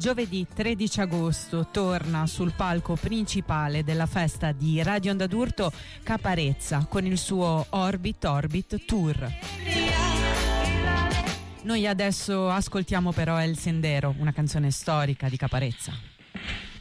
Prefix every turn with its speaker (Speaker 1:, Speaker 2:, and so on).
Speaker 1: Giovedì 13 agosto torna sul palco principale della festa di Radio Onda d'Urto Caparezza con il suo Orbit Tour. Noi adesso ascoltiamo però El Sendero, una canzone storica di Caparezza.